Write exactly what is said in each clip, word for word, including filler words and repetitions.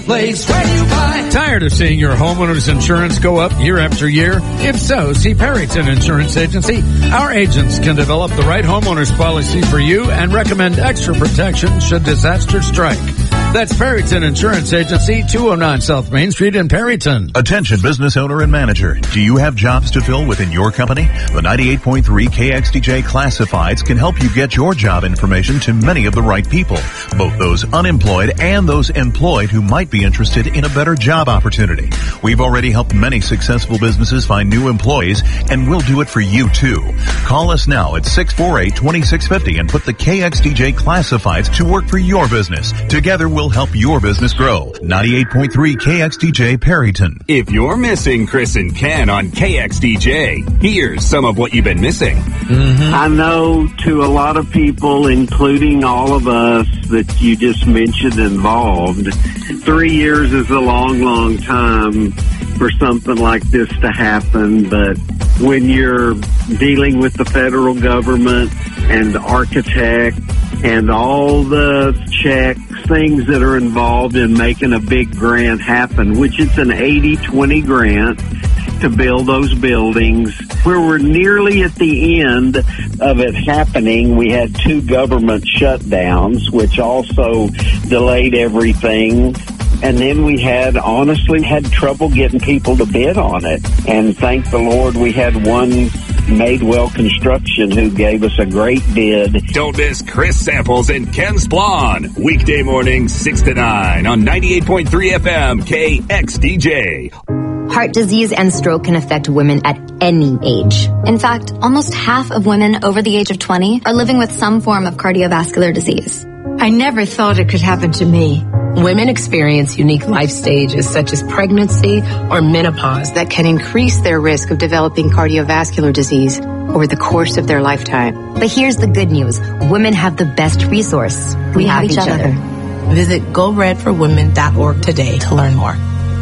place where you buy. Tired of seeing your homeowner's insurance go up year after year? If so, see Perryton Insurance Agency. Our agents can develop the right homeowner's policy for you and recommend extra protection should disaster strike. That's Perryton Insurance Agency, two oh nine South Main Street in Perryton. Attention business owner and manager. Do you have jobs to fill within your company? The ninety-eight point three K X D J Classifieds can help you get your job information to many of the right people, both those unemployed and those employed who might be interested in a better job opportunity. We've already helped many successful businesses find new employees, and we'll do it for you too. Call us now at six four eight, two six five zero and put the K X D J Classifieds to work for your business. Together we'll help your business grow. ninety-eight point three K X D J Perryton. If you're missing Chris and Ken on K X D J, here's some of what you've been missing. Mm-hmm. I know to a lot of people, including all of us that you just mentioned involved, three years is a long, long time for something like this to happen. But when you're dealing with the federal government and architect and all the checks, things that are involved in making a big grant happen, which it's an eighty twenty grant to build those buildings. Where we're nearly at the end of it happening, we had two government shutdowns, which also delayed everything. And then we had, honestly, had trouble getting people to bid on it. And thank the Lord we had one Madewell Construction who gave us a great bid. Don't miss Chris Samples and Ken Splon. Weekday mornings, six to nine on ninety-eight point three F M K X D J. Heart disease and stroke can affect women at any age. In fact, almost half of women over the age of twenty are living with some form of cardiovascular disease. I never thought it could happen to me. Women experience unique life stages such as pregnancy or menopause that can increase their risk of developing cardiovascular disease over the course of their lifetime. But here's the good news. Women have the best resource. We, we have, have each, each other. other. Visit go red for women dot org today to learn more.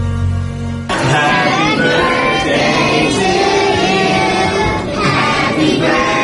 Happy birthday to you. Happy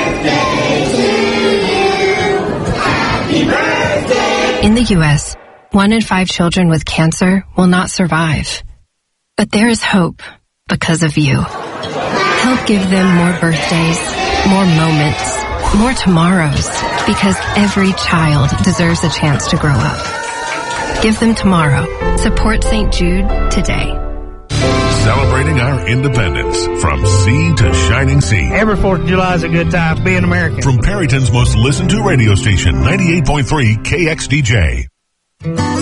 birthday to you. Happy birthday. In the U S, one in five children with cancer will not survive. But there is hope because of you. Help give them more birthdays, more moments, more tomorrows, because every child deserves a chance to grow up. Give them tomorrow. Support Saint Jude today. Celebrating our independence from sea to shining sea. Every fourth of July is a good time to be an American. From Perryton's most listened to radio station, ninety-eight point three K X D J.